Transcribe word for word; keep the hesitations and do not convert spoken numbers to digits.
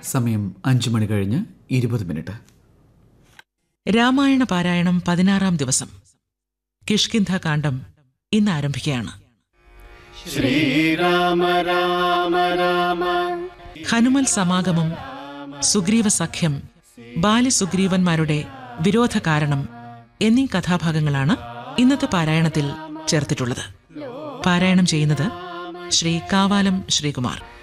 സമയം അഞ്ചു മണി കഴിഞ്ഞ് ഇരുപത് മിനിറ്റ്. രാമായണ പാരായണം പതിനാറാം ദിവസം. കിഷ്കിന്ധ കാണ്ഡം ഇന്ന് ആരംഭിക്കുകയാണ്. ശ്രീരാമ രാമ രാമ. ഹനുമൽ സമാഗമം, സുഗ്രീവ സഖ്യം, ബാലിസുഗ്രീവന്മാരുടെ വിരോധ കാരണം എന്നീ കഥാഭാഗങ്ങളാണ് ഇന്നത്തെ പാരായണത്തിൽ ചേർത്തിട്ടുള്ളത്. പാരായണം ചെയ്യുന്നത് ശ്രീ കാവാലം ശ്രീകുമാർ.